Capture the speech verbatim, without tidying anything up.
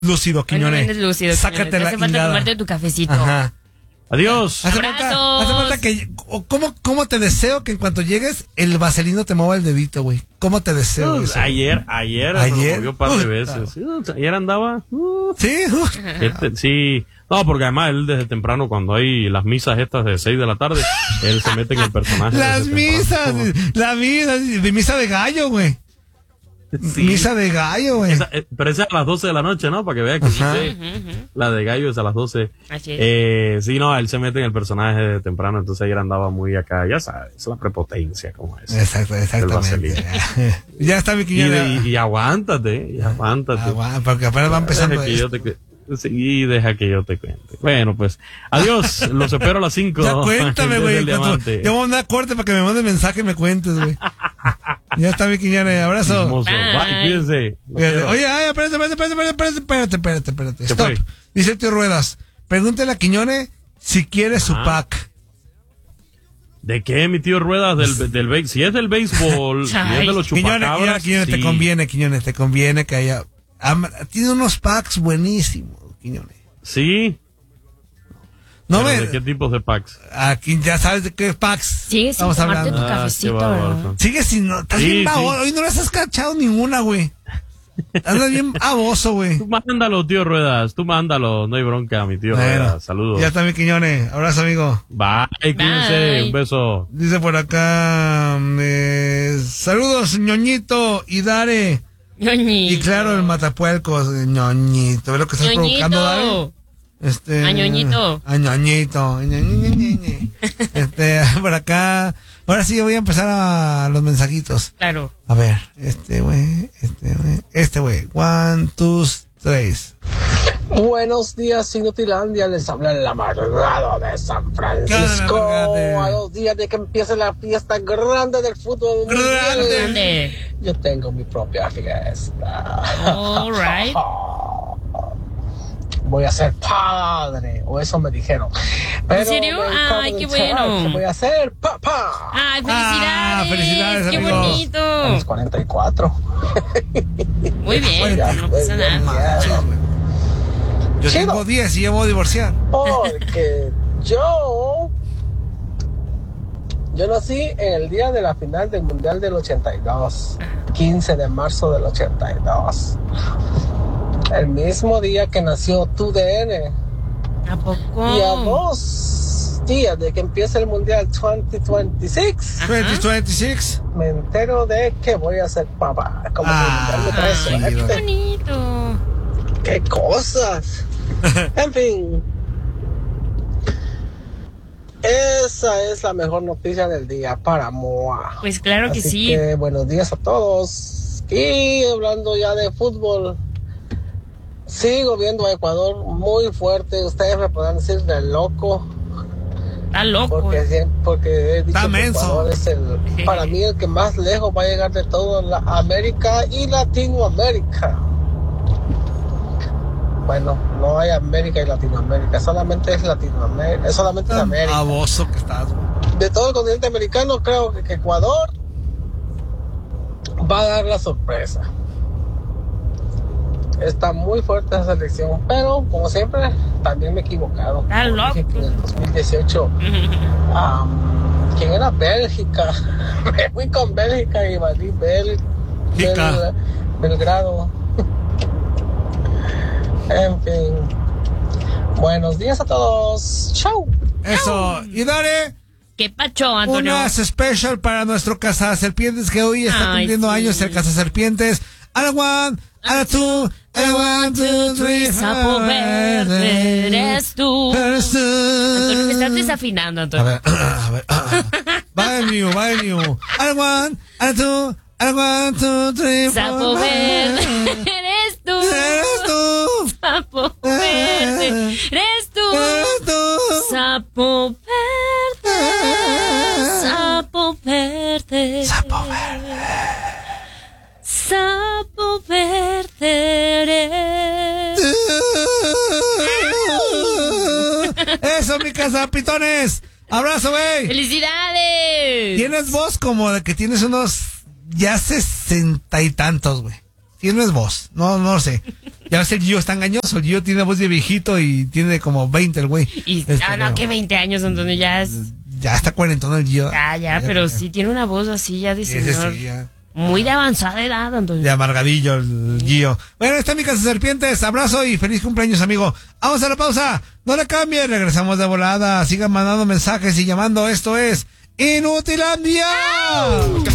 lúcido, Quiñones. Hoy no lúcido, Sácate Quiñones. la Hace falta hilada. tomarte tu cafecito. Ajá. Adiós. Hace falta, hace falta que... ¿cómo, ¿Cómo te deseo que en cuanto llegues el vaselino te mueva el dedito, güey? ¿Cómo te deseo Uh, eso? ayer, ayer, Ayer. me lo movió un par de Uh, veces. Uh, ayer andaba. Uh, sí, uh. este, sí. No, porque además él desde temprano, cuando hay las misas estas de seis de la tarde, él se mete en el personaje. Las desde misas, temprano. la misa, de misa de gallo, güey. Sí. Misa de gallo, güey. Esa, eh, pero esa es a las doce de la noche, ¿no? Para que vea que sí, Ajá. sí. Ujú, ujú. La de gallo es a las doce. Así es. Eh, sí, no, él se mete en el personaje de temprano, entonces ayer andaba muy acá, ya sabes, es la prepotencia como es. Exacto, exactamente. Ya está mi Y, Quiñones. y, y aguántate, y aguántate. Aguanta, porque apenas va empezando Deja que esto. yo te cu- sí, y deja que yo te cuente. Bueno, pues, adiós, los espero a las cinco. Ya cuéntame, güey. Desde el cuando- Diamante. Yo voy a mandar corte para que me mandes mensaje y me cuentes, güey. Ya está mi Quiñones. Abrazo. Hermoso. Bye. Bye, cuídense. Los Fíjate. quiero. Oye, ay, espérate, espérate, espérate, espérate, espérate, espérate, espérate. ¿Qué Stop. fue? Dice el tío Ruedas, pregúntale a Quiñones si quiere su Ajá. pack. ¿De qué, mi tío Ruedas? Del, del béis- Si es del béisbol, si es de los Quiñones, Quiñones, chupacabras, Quiñones, te sí. conviene, Quiñones, te conviene que haya... am- tiene unos packs buenísimos, Quiñones. Sí. No Pero me... ¿de qué tipos de packs? Aquí ya sabes de qué packs Sigue sin estamos tomarte hablando. tu Ah, cafecito, qué bárbaro. ¿verdad? Sigue sin... No, estás Sí, bien sí. baboso. Hoy no les has cachado ninguna, güey. Andas bien baboso, güey. Tú mándalo, tío Ruedas. Tú mándalo. No hay bronca, mi tío Bueno, Ruedas. Saludos. ya está mi Quiñones. Abrazo, amigo. Bye, cuídense. Bye. Un beso. Dice por acá... eh, saludos, ñoñito y Dare. Ñoñito. Y claro, el matapuelcos, eh, ñoñito. ¿Ves lo que estás provocando, Dare? Ñoñito. Este, A ñoñito. A ñoñito. Ñe, Ñe, Ñe, Ñe, Ñe. Este, por acá. Ahora sí voy a empezar a los mensajitos. Claro. A ver, este güey, este güey, este güey. One, two, tres. Buenos días, Inutilandia. Les habla el amargado de San Francisco. Grande. A dos días de que empiece la fiesta grande del fútbol mundial. Grande. Yo tengo mi propia fiesta. All right. Voy a ser padre, o eso me dijeron. Pero serio? me acabo Ay, de qué enterar bueno. que voy a ser papá. Ay, Ah, felicidades. felicidades, Qué amigo. A bonito. los cuarenta y cuatro. Muy bien, Ya, no pues, pasa ya, nada. ya. Yo Chido. tengo diez y ya voy a divorciar. Porque yo yo nací en el día de la final del Mundial del ochenta y dos, quince de marzo del ochenta y dos. El mismo día que nació tu D N. ¿A poco? Y a dos días de que empiece el Mundial veinte veintiséis, veinte veintiséis. me entero de que voy a ser papá. Como que Ah, el Mundial me trae ay, Qué suerte. bonito. ¡Qué cosas! En fin. Esa es la mejor noticia del día para Moa. Pues claro que Así sí. que buenos días a todos. Y hablando ya de fútbol, sigo viendo a Ecuador muy fuerte. Ustedes me podrán decir de loco, Está loco. porque, siem- porque he dicho Está que menso. Ecuador es el, para mí el que más lejos va a llegar de todo la América y Latinoamérica. Bueno, no hay América y Latinoamérica, solamente es Latinoamérica, es solamente es América. Baboso que estás, güey. De todo el continente americano, creo que, que Ecuador va a dar la sorpresa. Está muy fuerte esa selección, pero como siempre, también me he equivocado. Está Como loco. dije que en el dos mil dieciocho, um, ¿quién era? Bélgica. Me fui con Bélgica y valí Bel, Jica. Bel- Belgrado. En fin. Buenos días a todos. Chau. Eso. Y Dare, ¿Qué pacho, Antonio? unas special para nuestro cazaserpientes que hoy está Ay, cumpliendo sí. años el cazaserpientes. A la one, a la two, a la one, two, three, Sapo verde, eres tú. Eres tú. Antonio, me estás desafinando, A Antonio. ver, a ver. Va de new, va de new. A la one, a la two, a la one, two, three, four. Sapo verde, eres tú. Eres tú. Sapo verde, eres tú. Eres tú. Sapo verde, sapo verde. Sapo verde. Sapo verde eres. Eso, mi cazapitones. Abrazo, güey. ¡Felicidades! Tienes voz como de que tienes unos ya sesenta y tantos, güey. no es voz, no, no lo sé. Ya ves, el Gio está engañoso, el Gio tiene voz de viejito y tiene como veinte el güey. Y, Este, ah, no, pero que veinte años, Antonio, ya es... Ya está cuarentón el Gio. Ya, ya, pero sí tiene una voz así ya de Ese señor. sí, ya. Muy de avanzada edad, Antonio. De amargadillo el Gio. Bueno, está mi casa serpientes. Abrazo y feliz cumpleaños, amigo. Vamos a la pausa. No le cambien. Regresamos de volada. Sigan mandando mensajes y llamando. Esto es Inutilandia.